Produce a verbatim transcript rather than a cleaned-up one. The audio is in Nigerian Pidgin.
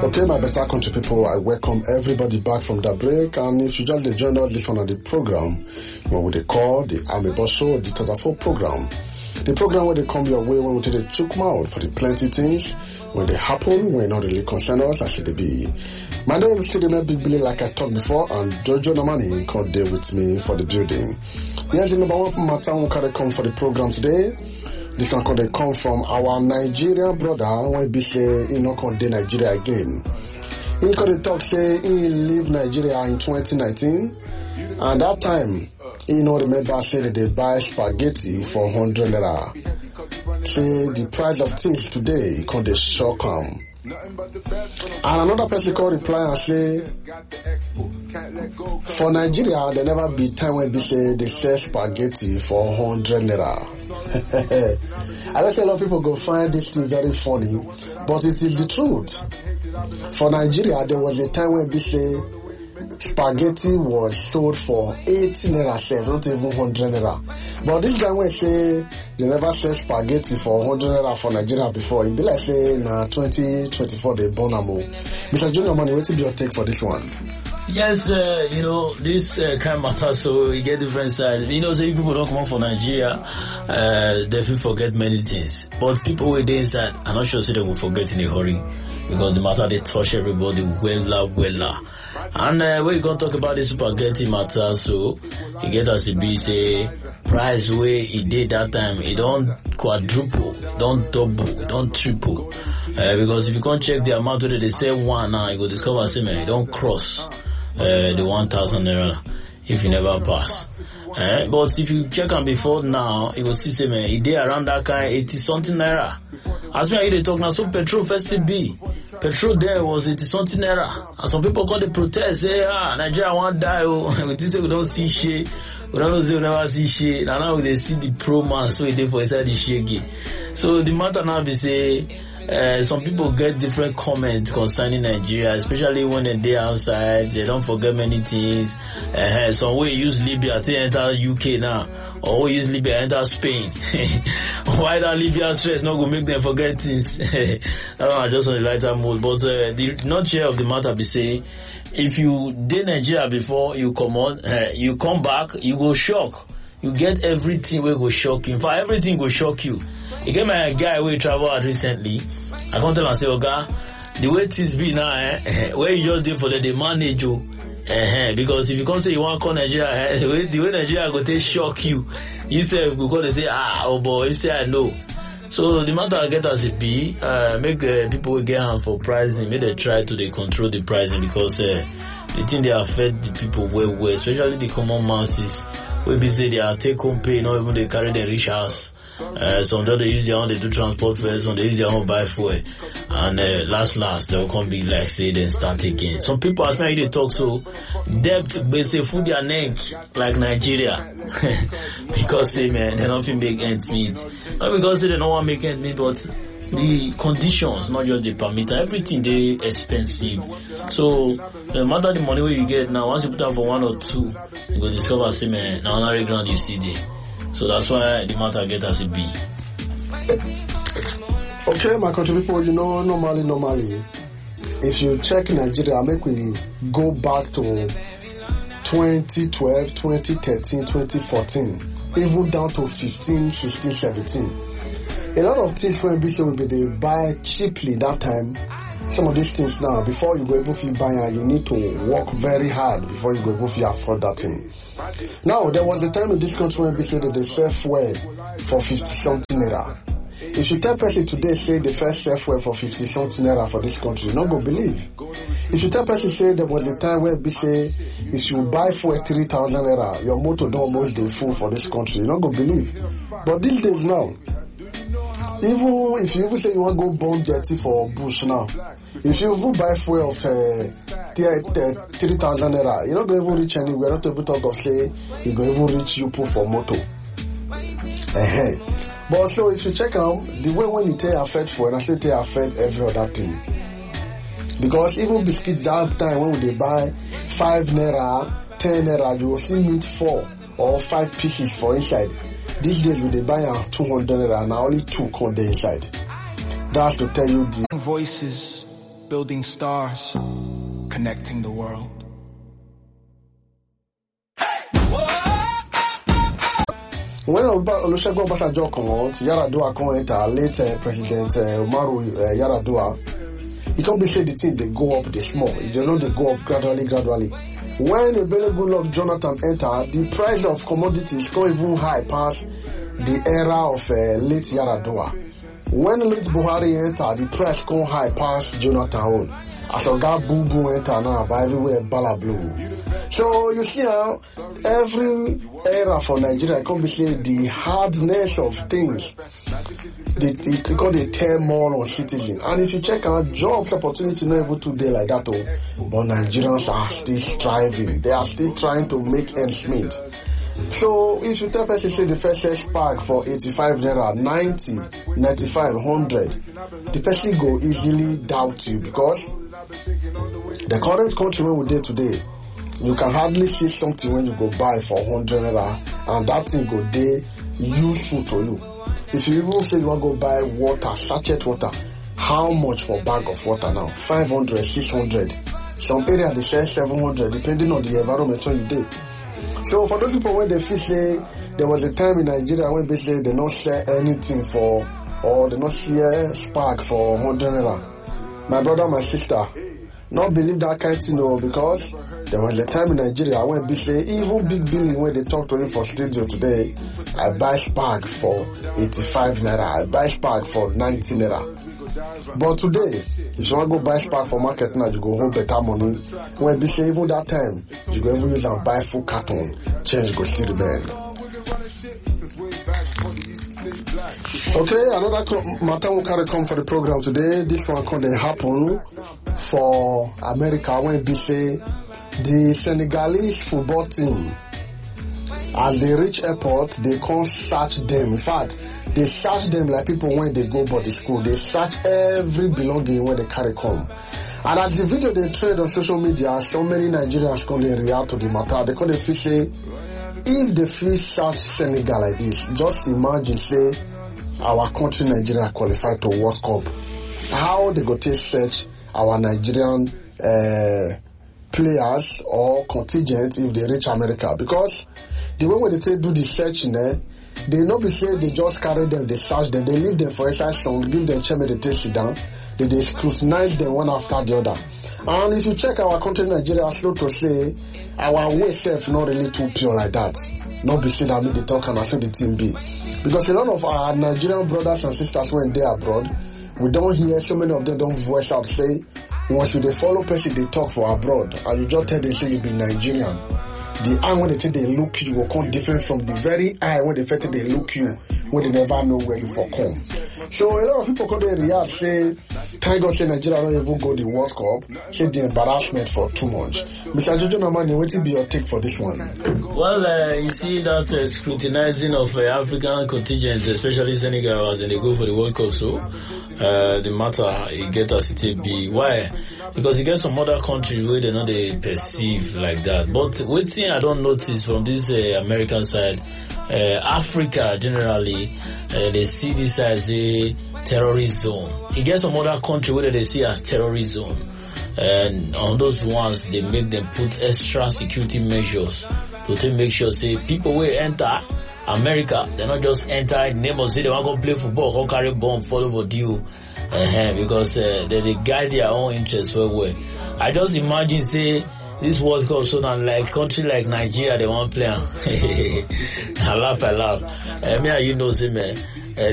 Okay, my better country people, I welcome everybody back from the break. And if you just joined us this one on the program, what would they call the Amebo Show, the Tazafo program? The program where they come your way when we take the chook mouth for the plenty things, when they happen, when not really concern us, as it be. My name is still the Big Billy, like I talked before, and Jojo Nomani come there with me for the building. Here's the number one matter who can come for the program today. This one could come from our Nigerian brother when he say he not come to Nigeria again. He could talk say he leave Nigeria in twenty nineteen, and that time he no remember say that they buy spaghetti for one hundred naira. Say the price of things today can dey shock him. And another person called reply and say, for Nigeria, there never be time when they say they sell spaghetti for one hundred naira. I know a lot of people go find this thing very funny, but it is the truth. For Nigeria, there was a time when they say spaghetti was sold for eighty naira, not even one hundred naira. But this guy will say they never sell spaghetti for one hundred naira for Nigeria before. It be like say na twenty twenty-four they born am. Mister Junior Money, what will be your take for this one? Yes, uh, you know, this uh, kind of matter, so you get different sides. You know, say people don't come out for Nigeria, uh, they will forget many things. But people who are inside, I'm not sure say they will forget in a hurry. Because the matter they touch everybody well, well. And uh, when you gonna talk about the spaghetti matter, so you get as it be say price where it did that time, it don't quadruple, don't double, don't triple. Uh, because if you can't check the amount where they say one now, you go discover say man, it don't cross uh, the one thousand naira if you never pass. Uh, but if you check on before now, you will see say man, it did around that kind eighty something naira. As me they talk now, so petrol first to be. Petrol there was eighty something naira. And some people call the protest, say, ah, Nigeria won't die, oh. We say we don't see shit. We don't say we never see shit. And now they see the pro man, so they for inside the shit again. So the matter now be say, Uh, some people get different comments concerning Nigeria, especially when they're outside. They don't forget many things. Uh, some way use Libya to enter U K now, or we use Libya to enter Spain. Why that Libya stress not going to make them forget things? That one just on the lighter mood. But uh, the nutshell of the matter be say, if you did Nigeria before you come on, uh, you come back, you go shock. You get everything will go shock you. In fact, everything will shock you. You get my guy who travel out recently. I come tell him and say, Oga, the way things be now, eh, where you just did for the, the manage you. Eh, because if you can't say you want to call Nigeria, eh, the way, the way Nigeria go take shock you, you say, you go to say, ah, oh boy, you say, I know. So the matter I get as it be, uh, make the people get hand for pricing, make they try to they control the pricing because, uh, the thing they affect the people well, well, especially the common masses. We be say they are take home pay, not even they carry their rich house. Uh, some they use their own, they do transport fares, some they use their own buy fuel. And uh, last, last, they'll come be like say, then start again. Some people ask me how they talk so, debt, they say food their neck, like Nigeria. Because say, man, they don't make ends meet. Not because say they don't want to make ends meet, but the conditions, not just the permit, everything they expensive. So no matter the money where you get now, once you put out for one or two, you go discover say man, now on ground you see there. So that's why the matter get as it be. Okay, my country people, you know, normally, normally, if you check Nigeria, make we go back to twenty twelve, twenty thirteen, twenty fourteen, even down to fifteen, sixteen, seventeen. A lot of things when B C will be they buy cheaply that time. Some of these things now, before you go able to buy it, you need to work very hard before you go able to afford that thing. Now, there was a time in this country when B C that they sell fuel for fifty something naira. If you tell person today say the first sell fuel for fifty something naira for this country, you not go believe. If you tell person say there was a time where B say if you buy fuel three thousand naira, your motor don't almost dey full for this country, you not go believe. But these days now, even if you even say you want to go burn jetty for bush now, if you even buy fuel of uh, three thousand naira, you're not going to even reach anywhere. Not able to talk of say you're going to even reach you put for motor. Uh-huh. But so if you check out the way when you take affect fuel, and I say take affect every other thing. Because even biscuit that time when they buy five naira, ten naira, you will still meet four or five pieces for inside. These days when they buy a two hundred naira, now only two come there inside. That's to tell you the voices building stars, connecting the world. When Olusegun Obasanjo come out, Yar'Adua come enter, late President uh, Umaru uh, Yar'Adua, it can't be said the thing they go up, they small. You know they go up gradually, gradually. When Ebele Goodluck Jonathan enter, the price of commodities go even high past the era of uh, late Yar'Adua. When late Buhari enter, the price go high past Jonathan own. As a guy boom boom enter now, by everywhere bala blue. So you see how every era for Nigeria can be saying the hardness of things. They, they, because they tell more on citizens. And if you check out jobs opportunity not able to do like that, oh, but Nigerians are still striving. They are still trying to make ends meet. So if you tell person say the first spark for eighty-five naira, ninety, ninety-five, one hundred, the person go easily doubt you because the current country when we did today, you can hardly see something when you go buy for one hundred naira and that thing go dey useful to you. If you even say you want to go buy water, sachet water, how much for a bag of water now? five hundred, six hundred. Some area they sell seven hundred depending on the environment where you dey. So for those people when they feel say there was a time in Nigeria when they say they not share anything for or they not share spark for one hundred naira. My brother, my sister, not believe that kind of thing no, because there was a time in Nigeria when they say even big billing when they talk to him for studio today, I buy spark for eighty-five naira, I buy spark for ninety naira. But today, if you want to go buy spark for market now, you go home better money. When they say even that time, you go even use and buy full carton, change go still remain. Okay, another matter will carry come for the program today. This one can happen for America when they say the Senegalese football team, as they reach airport, they can't search them. In fact, they search them like people when they go body school. They search every belonging when they carry come. And as the video they trade on social media, so many Nigerians come they react to the matter. They come they feel say, if they feel search Senegal like this, just imagine say our country Nigeria qualified to World Cup. How they go take search our Nigerian uh, players or contingent if they reach America? Because the way when they say do the searching, eh, they not be say they just carry them, they search them, they leave them for exercise some, give them chairman, they take sit down, then they scrutinize them one after the other. And if you check our country Nigeria, slow to say our way self not really too pure like that. Not be say that me they talk and I say the team be. Because a lot of our Nigerian brothers and sisters when they abroad, we don't hear so many of them don't voice out say once you they follow person they talk for abroad and you just tell them say you be Nigerian. The eye when they take they look you will come different from the very eye when they take they look you when they never know where you for come. So a lot of people come there react say thank God say Nigeria don't even go the World Cup, say the embarrassment for two months. Mister Jojo Namani, what will be your take for this one? Well, uh, you see that uh, scrutinizing of uh, African contingents, especially Senegal, as they go for the World Cup, so uh, the matter it get as it be. Why? Because you get some other countries where they not they perceive like that. But one thing I don't notice from this uh, American side, uh, Africa generally, uh, they see this as a terrorist zone. You get some other country where they see as terrorist zone. And on those ones, they make them put extra security measures to take make sure, say, people will enter America, they not just enter in the name of say they want to go play football, go carry bomb, follow the deal, uh-huh, because uh, they, they guide their own interests well, well. I just imagine, say, this World Cup, so now like country like Nigeria, they want to play. I laugh, I laugh. I mean, you know, say, man.